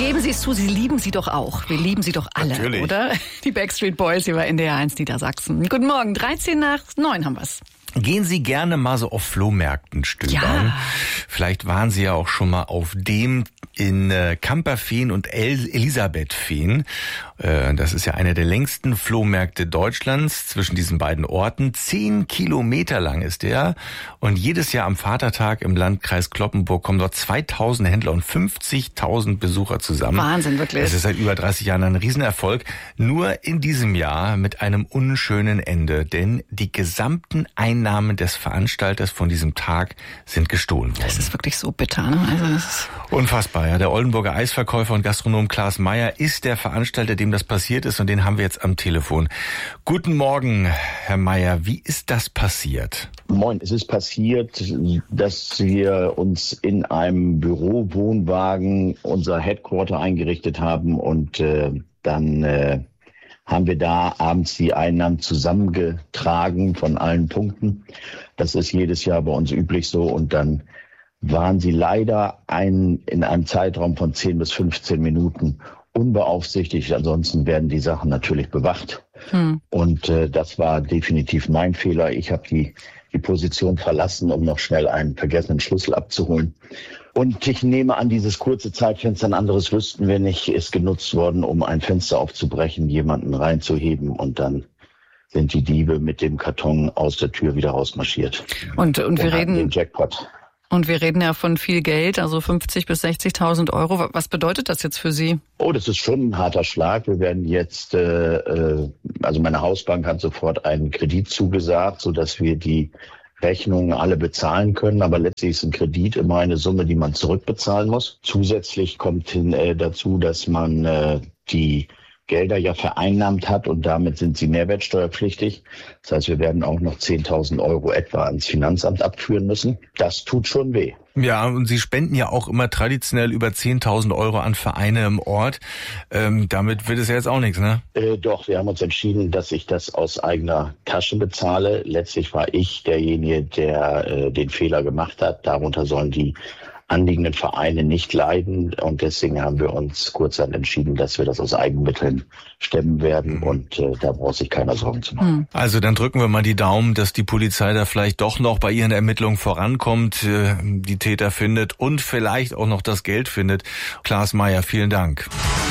Geben Sie es zu, Sie lieben sie doch auch. Wir lieben sie doch alle, natürlich, oder? Die Backstreet Boys hier bei NDR 1 Niedersachsen. Guten Morgen, 8:13 haben wir's. Gehen Sie gerne mal so auf Flohmärkten stöbern? Ja. Vielleicht waren Sie ja auch schon mal auf dem in Kamperfehn und Elisabethfehn. Das ist ja einer der längsten Flohmärkte Deutschlands zwischen diesen beiden Orten. 10 Kilometer lang ist der. Und jedes Jahr am Vatertag im Landkreis Cloppenburg kommen dort 2000 Händler und 50.000 Besucher zusammen. Wahnsinn, wirklich. Das ist seit über 30 Jahren ein Riesenerfolg. Nur in diesem Jahr mit einem unschönen Ende. Denn die gesamten Einnahmen des Veranstalters von diesem Tag sind gestohlen worden. Das ist wirklich so bitter, ne? Also das ist unfassbar, ja. Der Oldenburger Eisverkäufer und Gastronom Klaas Meyer ist der Veranstalter, dem das passiert ist, und den haben wir jetzt am Telefon. Guten Morgen, Herr Meyer. Wie ist das passiert? Moin, es ist passiert, dass wir uns in einem Bürowohnwagen unser Headquarter eingerichtet haben und dann haben wir da abends die Einnahmen zusammengetragen von allen Punkten. Das ist jedes Jahr bei uns üblich so, und dann waren sie leider in einem Zeitraum von 10 bis 15 Minuten unbeaufsichtigt. Ansonsten werden die Sachen natürlich bewacht. Und das war definitiv mein Fehler. Ich habe die Position verlassen, um noch schnell einen vergessenen Schlüssel abzuholen. Und ich nehme an, dieses kurze Zeitfenster, ein anderes wüssten wir nicht, ist genutzt worden, um ein Fenster aufzubrechen, jemanden reinzuheben, und dann sind die Diebe mit dem Karton aus der Tür wieder rausmarschiert. Und wir reden den Jackpot. Und wir reden ja von viel Geld, also 50.000 bis 60.000 Euro. Was bedeutet das jetzt für Sie? Oh, das ist schon ein harter Schlag. Wir werden jetzt, also meine Hausbank hat sofort einen Kredit zugesagt, sodass wir die Rechnungen alle bezahlen können. Aber letztlich ist ein Kredit immer eine Summe, die man zurückbezahlen muss. Zusätzlich kommt dazu, dass man die Gelder ja vereinnahmt hat, und damit sind sie mehrwertsteuerpflichtig. Das heißt, wir werden auch noch 10.000 Euro etwa ans Finanzamt abführen müssen. Das tut schon weh. Ja, und Sie spenden ja auch immer traditionell über 10.000 Euro an Vereine im Ort. Damit wird es ja jetzt auch nichts, ne? Doch, wir haben uns entschieden, dass ich das aus eigener Tasche bezahle. Letztlich war ich derjenige, der den Fehler gemacht hat. Darunter sollen die anliegenden Vereine nicht leiden, und deswegen haben wir uns kurzerhand entschieden, dass wir das aus Eigenmitteln stemmen werden, und da braucht sich keiner Sorgen zu machen. Also dann drücken wir mal die Daumen, dass die Polizei da vielleicht doch noch bei ihren Ermittlungen vorankommt, die Täter findet und vielleicht auch noch das Geld findet. Klaas Meyer, vielen Dank.